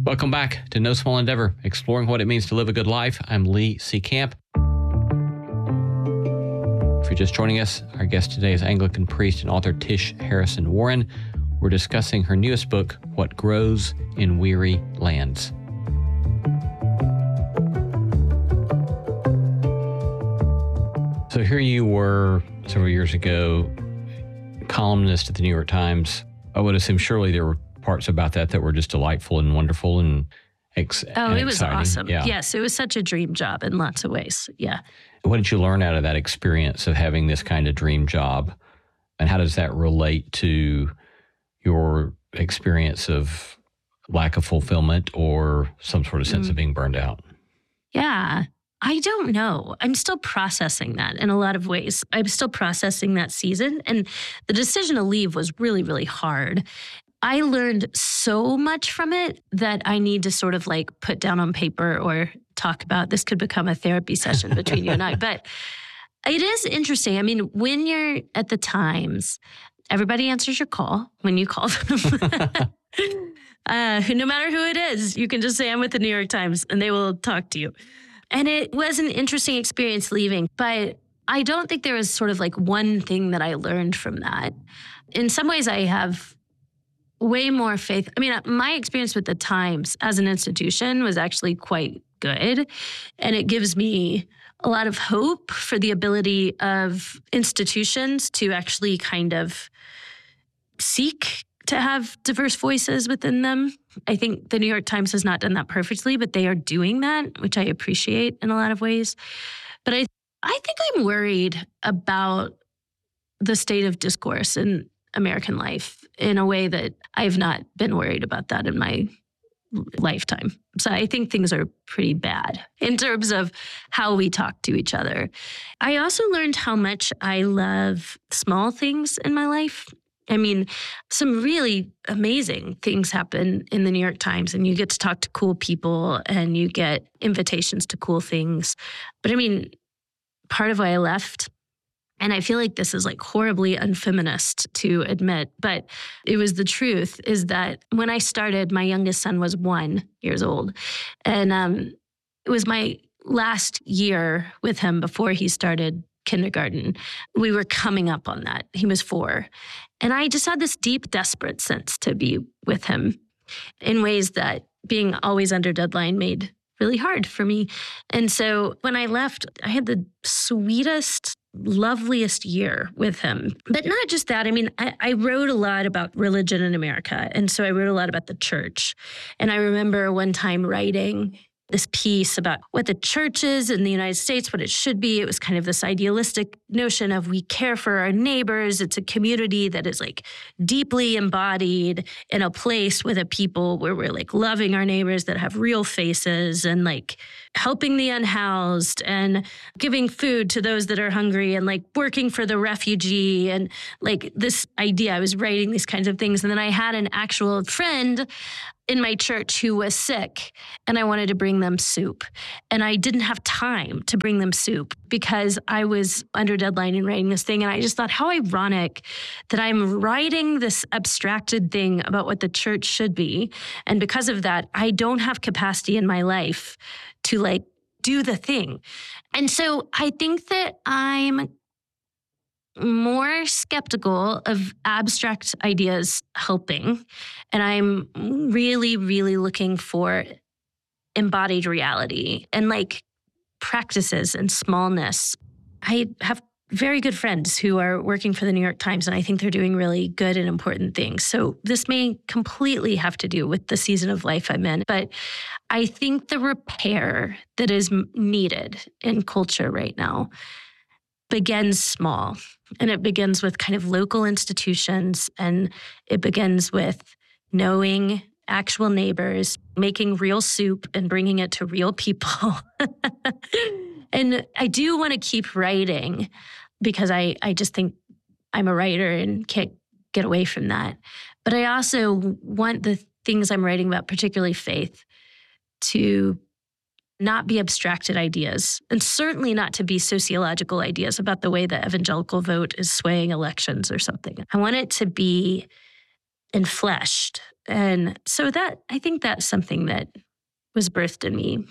Welcome back to No Small Endeavor, exploring what it means to live a good life. I'm Lee C. Camp. If you're just joining us, our guest today is Anglican priest and author Tish Harrison Warren. We're discussing her newest book, What Grows in Weary Lands. So here you were several years ago, columnist at the New York Times. I would assume surely there were parts about that were just delightful and wonderful and it was exciting. awesome. Yeah. Yes, it was such a dream job in lots of ways. Yeah. What did you learn out of that experience of having this kind of dream job? And how does that relate to your experience of lack of fulfillment or some sort of sense of being burned out? Yeah. I don't know. I'm still processing that in a lot of ways. I'm still processing that season. And the decision to leave was really, really hard. I learned so much from it that I need to sort of like put down on paper or talk about. This could become a therapy session between you and I. But it is interesting. I mean, when you're at the Times, everybody answers your call when you call them. No matter who it is, you can just say, I'm with the New York Times, and they will talk to you. And it was an interesting experience leaving, but I don't think there was sort of like one thing that I learned from that. In some ways, I have way more faith. I mean, my experience with the Times as an institution was actually quite good. And it gives me a lot of hope for the ability of institutions to actually kind of seek to have diverse voices within them. I think the New York Times has not done that perfectly, but they are doing that, which I appreciate in a lot of ways. But I think I'm worried about the state of discourse in American life in a way that I've not been worried about that in my lifetime. So I think things are pretty bad in terms of how we talk to each other. I also learned how much I love small things in my life. I mean, some really amazing things happen in the New York Times, and you get to talk to cool people and you get invitations to cool things. But I mean, part of why I left, and I feel like this is like horribly unfeminist to admit, but it was the truth, is that when I started, my youngest son was 1 year old. And it was my last year with him before he started kindergarten. We were coming up on that. He was 4. And I just had this deep, desperate sense to be with him in ways that being always under deadline made really hard for me. And so when I left, I had the sweetest, loveliest year with him. But not just that. I mean, I wrote a lot about religion in America. And so I wrote a lot about the church. And I remember one time writing this piece about what the church is in the United States, what it should be. It was kind of this idealistic notion of we care for our neighbors. It's a community that is like deeply embodied in a place with a people where we're like loving our neighbors that have real faces and like helping the unhoused and giving food to those that are hungry and like working for the refugee and like this idea. I was writing these kinds of things. And then I had an actual friend in my church who was sick, and I wanted to bring them soup. And I didn't have time to bring them soup because I was under deadline in writing this thing. And I just thought, how ironic that I'm writing this abstracted thing about what the church should be. And because of that, I don't have capacity in my life to like do the thing. And so I think that I'm more skeptical of abstract ideas helping. And I'm really, really looking for embodied reality and like practices and smallness. I have very good friends who are working for the New York Times, and I think they're doing really good and important things. So this may completely have to do with the season of life I'm in, but I think the repair that is needed in culture right now begins small. And it begins with kind of local institutions, and it begins with knowing actual neighbors, making real soup and bringing it to real people. And I do want to keep writing because I just think I'm a writer and can't get away from that. But I also want the things I'm writing about, particularly faith, to not be abstracted ideas, and certainly not to be sociological ideas about the way the evangelical vote is swaying elections or something. I want it to be enfleshed And so I think that's something that was birthed in me